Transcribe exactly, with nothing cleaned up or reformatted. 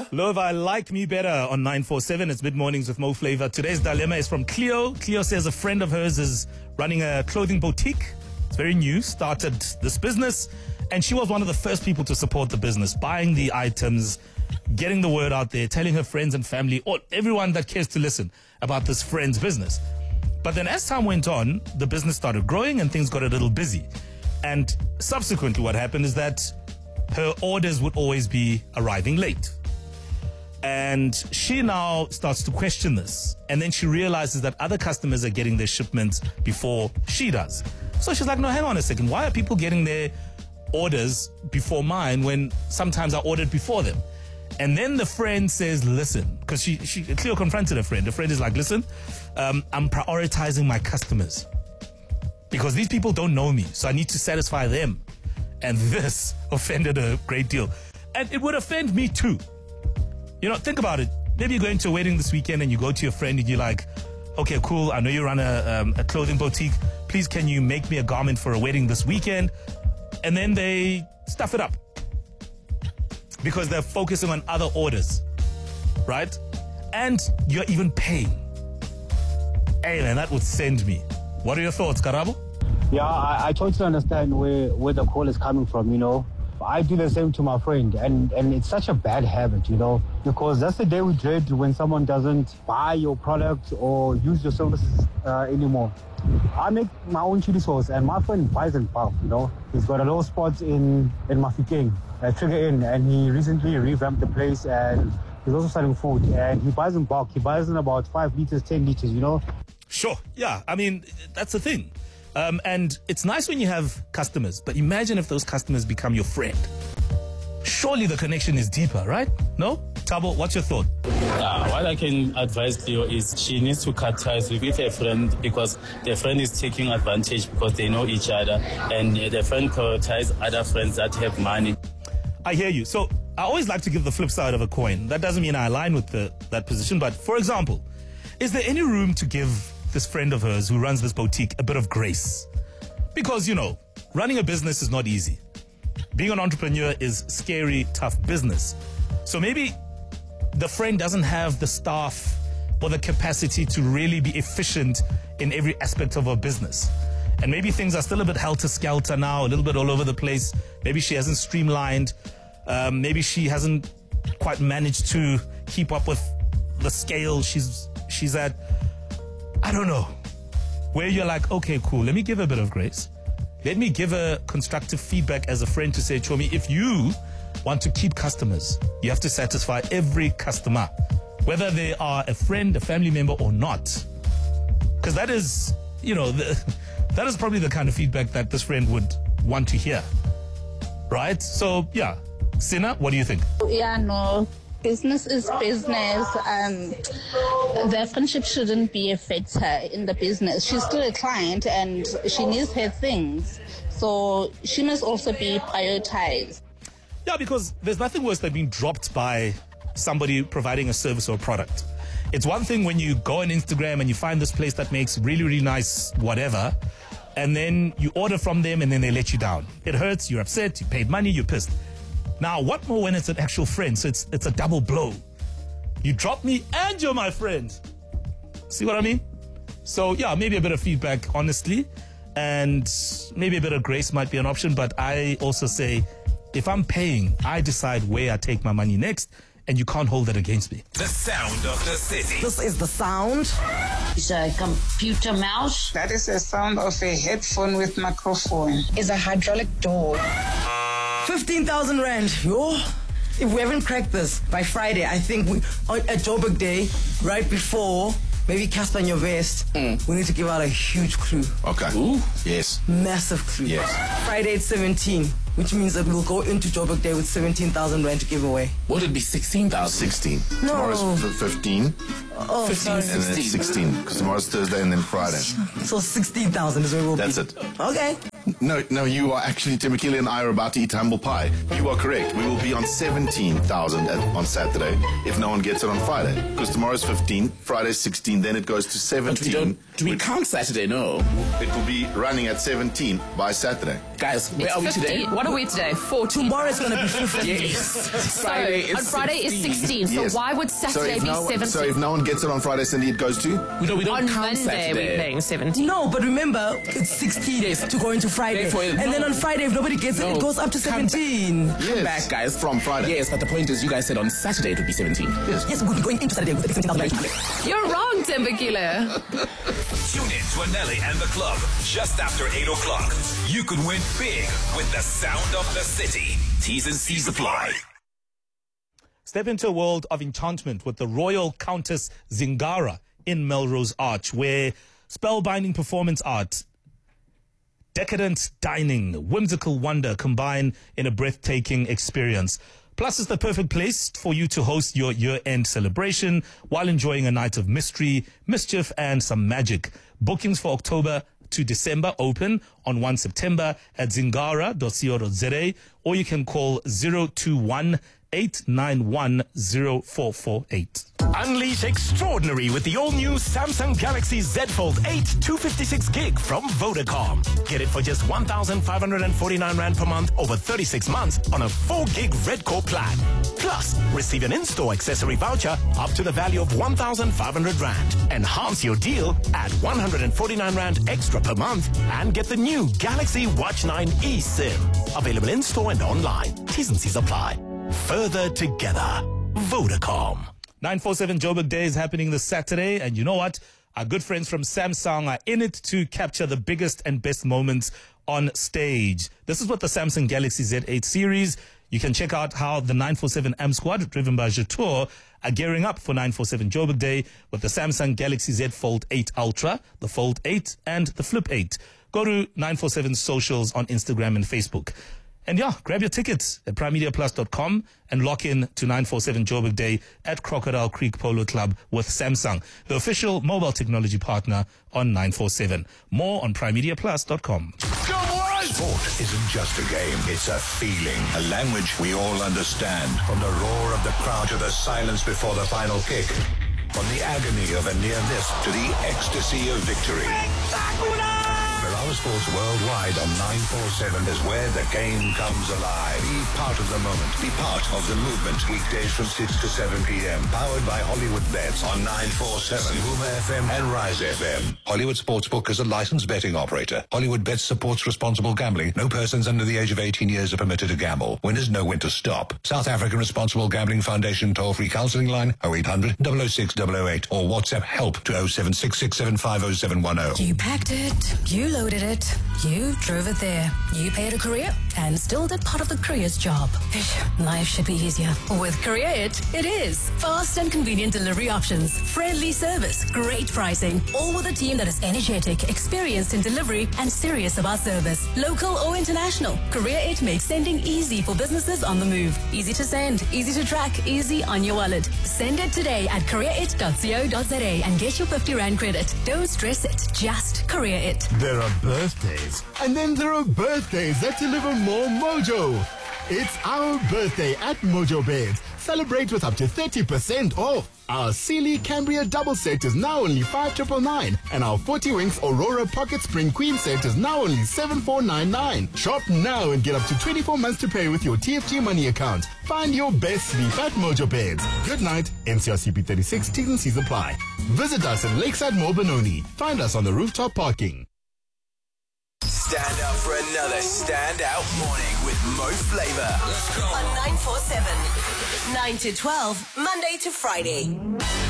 Lova, like me better on nine four seven. It's mid-mornings with Mo Flavor. Today's dilemma is from Cleo. Cleo says a friend of hers is running a clothing boutique. It's very new, started this business, and she was one of the first people to support the business, buying the items, getting the word out there, telling her friends and family, or everyone that cares to listen about this friend's business. But then as time went on, the business started growing and things got a little busy. And subsequently what happened is that her orders would always be arriving late. And she now starts to question this. And then she realizes that other customers are getting their shipments before she does. So she's like, no, hang on a second. Why are people getting their orders before mine when sometimes I ordered before them? And then the friend says, listen, because she, she, Cleo confronted her friend. The friend is like, listen, um, I'm prioritizing my customers because these people don't know me. So I need to satisfy them. And this offended her a great deal. And it would offend me too. You know, think about it. Maybe you're going to a wedding this weekend and you go to your friend and you're like, okay, cool. I know you run a, um, a clothing boutique. Please, can you make me a garment for a wedding this weekend? And then they stuff it up because they're focusing on other orders, right? And you're even paying. Hey, man, that would send me. What are your thoughts, Karabo? Yeah, I, I totally understand where, where the call is coming from, you know. I do the same to my friend, and, and it's such a bad habit, you know, because that's the day we dread when someone doesn't buy your product or use your services uh, anymore. I make my own chili sauce, and my friend buys in bulk, you know. He's got a little spot in, in Mafikeng, uh, Trigger Inn, and he recently revamped the place, and he's also selling food, and he buys in bulk. He buys in about five liters, ten liters, you know. Sure, yeah, I mean, that's the thing. Um, and it's nice when you have customers, but imagine if those customers become your friend. Surely the connection is deeper, right? No? Tabo, what's your thought? Uh, what I can advise Leo is she needs to cut ties with her friend because the friend is taking advantage because they know each other and the friend prioritizes other friends that have money. I hear you. So I always like to give the flip side of a coin. That doesn't mean I align with the, that position, but for example, is there any room to give this friend of hers who runs this boutique a bit of grace? Because, you know, running a business is not easy. Being an entrepreneur is scary, tough business. So maybe the friend doesn't have the staff or the capacity to really be efficient in every aspect of her business. And maybe things are still a bit helter-skelter now, a little bit all over the place. Maybe she hasn't streamlined. Um, maybe she hasn't quite managed to keep up with the scale she's she's at. I don't know, where you're like, okay, cool, let me give her a bit of grace. Let me give her constructive feedback as a friend to say, Chomi, if you want to keep customers, you have to satisfy every customer, whether they are a friend, a family member or not. Because that is, you know, the, that is probably the kind of feedback that this friend would want to hear. Right? So, yeah. Sina, what do you think? Yeah, no. Business is business. Um, their friendship shouldn't be a factor in the business. She's still a client and she needs her things. So she must also be prioritized. Yeah, because there's nothing worse than being dropped by somebody providing a service or a product. It's one thing when you go on Instagram and you find this place that makes really, really nice whatever, and then you order from them and then they let you down. It hurts, you're upset, you paid money, you're pissed. Now, what more when it's an actual friend? So it's it's a double blow. You drop me and you're my friend. See what I mean? So, yeah, maybe a bit of feedback, honestly. And maybe a bit of grace might be an option. But I also say, if I'm paying, I decide where I take my money next. And you can't hold that against me. The sound of the city. This is the sound. It's a computer mouse. That is the sound of a headphone with microphone. It's a hydraulic door. fifteen thousand rand. Yo, if we haven't cracked this by Friday, I think we, on, at Joburg Day, right before, maybe Casper in your vest, mm. we need to give out a huge clue. Okay. Ooh. Yes. Massive clue. Yes. Friday at seventeen, which means that we'll go into Joburg Day with seventeen thousand rand to give away. Would it be sixteen thousand? sixteen. No. Tomorrow's fifteen. Oh, fifteen sorry. and then sixteen, because tomorrow's Thursday and then Friday. So sixteen thousand is where we'll That's be. That's it. Okay. No, no, you are actually, Timikili and I are about to eat humble pie. You are correct. We will be on seventeen thousand on Saturday if no one gets it on Friday. Because tomorrow's fifteen, Friday's sixteen, then it goes to seventeen. But we don't Do we count Saturday? No. It will be running at seventeen by Saturday. Guys, where It's are we fifty. today? What are we today? fourteen. Tomorrow it's going to be fifty. Yes. So Friday is on Friday sixteen. is sixteen. So Yes. why would So Saturday if, be no, seventeen? so if no one gets it on Friday, Cindy, it goes to? We don't, we don't on count Monday Saturday. we're playing seventeen. No, but remember, it's sixteen days to go into Friday. Therefore, and no. then on Friday, if nobody gets No. it, it goes up to Come back. seventeen. Come back, guys. From Friday. Yes, but the point is, you guys said on Saturday it would be seventeen. Yes. Yes, we'll be going into Saturday with seventeen thousand. You're wrong, Tembakile. Tune in to Nelly and the Club just after eight o'clock. You could win big with the sound of the city. T's and C's apply. Step into a world of enchantment with the Royal Countess Zingara in Melrose Arch, where spellbinding performance art, decadent dining, whimsical wonder combine in a breathtaking experience. Plus, it's the perfect place for you to host your year-end celebration while enjoying a night of mystery, mischief, and some magic. Bookings for October to December open on the first of September at zingara dot co dot za, or you can call zero two one, eight nine one, zero four four eight. Unleash extraordinary with the all-new Samsung Galaxy Z Fold eight two fifty-six gig from Vodacom. Get it for just one thousand five hundred forty-nine rand per month over thirty-six months on a four gig Red Core plan. Plus, receive an in-store accessory voucher up to the value of one thousand five hundred rand. Enhance your deal at one hundred forty-nine rand extra per month and get the new Galaxy Watch nine eSIM. Available in-store and online. T's and C's apply. Further together. Vodacom. nine forty-seven Joburg Day is happening this Saturday, and you know what? Our good friends from Samsung are in it to capture the biggest and best moments on stage. This is what the Samsung Galaxy Z eight series. You can check out how the nine forty-seven A M Squad, driven by Jatour, are gearing up for nine forty-seven Joburg Day with the Samsung Galaxy Z Fold eight Ultra, the Fold eight, and the Flip eight. Go to nine forty-seven socials on Instagram and Facebook. And yeah, grab your tickets at prime media plus dot com and lock in to nine forty-seven Joburg Day at Crocodile Creek Polo Club with Samsung, the official mobile technology partner on nine forty-seven. More on prime media plus dot com. Go on! Sport isn't just a game, it's a feeling, a language we all understand. From the roar of the crowd to the silence before the final kick. From the agony of a near miss to the ecstasy of victory. Our sports worldwide on nine forty-seven is where the game comes alive. Be part of the moment. Be part of the movement. Weekdays from six to seven p.m. Powered by Hollywood Bets on nine forty-seven, Boomer F M and Rise F M. Hollywood Sportsbook is a licensed betting operator. Hollywood Bets supports responsible gambling. No persons under the age of eighteen years are permitted to gamble. Winners know when to stop. South African Responsible Gambling Foundation toll-free counselling line oh eight hundred, double oh six, double oh eight or WhatsApp help to oh seven six six seven five oh seven one oh. You packed it. You loaded it. You drove it there. You paid a courier and still did part of the courier's job. Life should be easier. With Courier It, it is. Fast and convenient delivery options, friendly service, great pricing, all with a team that is energetic, experienced in delivery, and serious about service. Local or international, Courier It makes sending easy for businesses on the move. Easy to send, easy to track, easy on your wallet. Send it today at courier it dot co dot za and get your fifty rand credit. Don't stress it, just Courier It. There are birthdays, and then there are birthdays that deliver more mojo. It's our birthday at Mojo Beds. Celebrate with up to thirty percent off. Our Sealy Cambria double set is now only five thousand nine ninety-nine, and our forty Winks Aurora Pocket Spring Queen set is now only seven thousand four hundred ninety-nine. Shop now and get up to twenty-four months to pay with your T F G money account. Find your best sleep at Mojo Beds. Good night. M C R C P thirty-six, T's and C's apply. Visit us in Lakeside Mall Benoni. Find us on the rooftop parking. Stand up for another standout morning with Mo Flavor. Let's go. On nine forty-seven, nine to twelve, Monday to Friday.